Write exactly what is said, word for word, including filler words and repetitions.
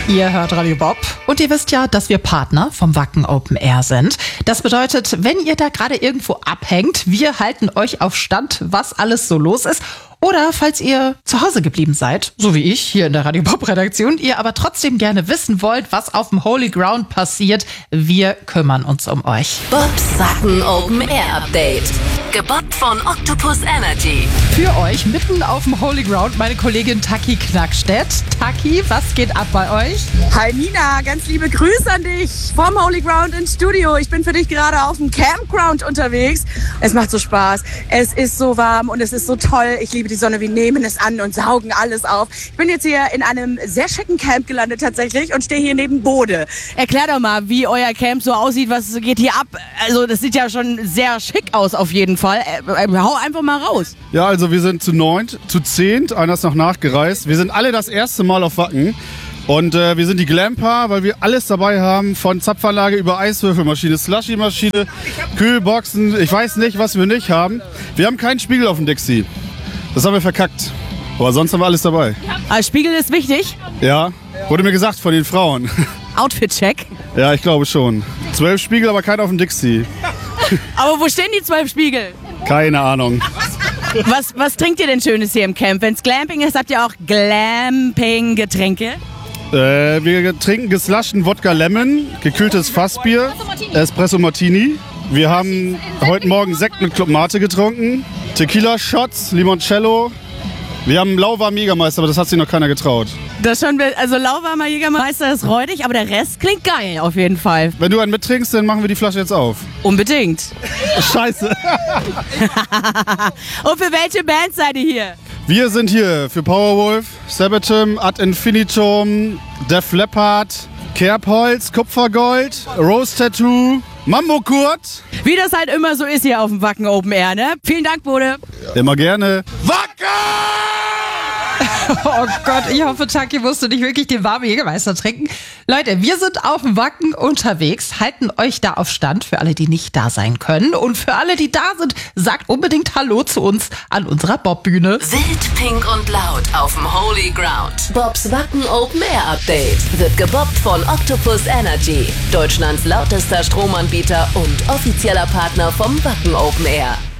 Ihr hört Radio Bob und ihr wisst ja, dass wir Partner vom Wacken Open Air sind. Das bedeutet, wenn ihr da gerade irgendwo abhängt, wir halten euch auf Stand, was alles so los ist. Oder falls ihr zu Hause geblieben seid, so wie ich hier in der Radio Bob Redaktion, ihr aber trotzdem gerne wissen wollt, was auf dem Holy Ground passiert, wir kümmern uns um euch. Bobs Wacken Open Air Update. Gebobbt von Octopus Energy. Für euch mitten auf dem Holy Ground meine Kollegin Taki Knackstedt. Taki, was geht ab bei euch? Hi Nina, ganz liebe Grüße an dich vom Holy Ground ins Studio. Ich bin für dich gerade auf dem Campground unterwegs. Es macht so Spaß, es ist so warm und es ist so toll. Ich liebe die Sonne, wir nehmen es an und saugen alles auf. Ich bin jetzt hier in einem sehr schicken Camp gelandet tatsächlich und stehe hier neben Bode. Erklär doch mal, wie euer Camp so aussieht, was geht hier ab? Also das sieht ja schon sehr schick aus auf jeden Fall. Äh, äh, hau einfach mal raus. Ja, also wir sind zu neunt, zu zehnt, einer ist noch nachgereist. Wir sind alle das erste Mal auf Wacken. Und äh, wir sind die Glamper, weil wir alles dabei haben, von Zapfanlage über Eiswürfelmaschine, Slushy-Maschine, Kühlboxen, ich weiß nicht, was wir nicht haben. Wir haben keinen Spiegel auf dem Dixie. Das haben wir verkackt. Aber sonst haben wir alles dabei. Aber Spiegel ist wichtig. Ja, wurde mir gesagt von den Frauen. Outfit-Check. Ja, ich glaube schon. Zwölf Spiegel, aber keiner auf dem Dixie. Aber wo stehen die zwölf Spiegel? Keine Ahnung. Was, was trinkt ihr denn Schönes hier im Camp? Wenn es Glamping ist, habt ihr auch Glamping-Getränke? Äh, wir trinken gesluschten Wodka Lemon, gekühltes Fassbier, Espresso Martini. Wir haben heute Morgen Sekt mit Club Mate getrunken, Tequila-Shots, Limoncello. Wir haben lauwarmen Jägermeister, aber das hat sich noch keiner getraut. Das schon, also lauwarmer Jägermeister ist räudig, aber der Rest klingt geil auf jeden Fall. Wenn du einen mittrinkst, dann machen wir die Flasche jetzt auf. Unbedingt. Scheiße. Und für welche Band seid ihr hier? Wir sind hier für Powerwolf, Sabaton, Ad Infinitum, Def Leppard, Kerbholz, Kupfergold, Rose Tattoo, Mambo Kurt. Wie das halt immer so ist hier auf dem Wacken Open Air, ne? Vielen Dank, Bode. Immer gerne. Wacken! Oh Gott, ich hoffe, Taki musste nicht wirklich den warmen Jägermeister trinken. Leute, wir sind auf dem Wacken unterwegs, halten euch da auf Stand für alle, die nicht da sein können. Und für alle, die da sind, sagt unbedingt Hallo zu uns an unserer Bobbühne. Wild, pink und laut auf dem Holy Ground. Bobs Wacken Open Air Update wird gebobbt von Octopus Energy, Deutschlands lautester Stromanbieter und offizieller Partner vom Wacken Open Air.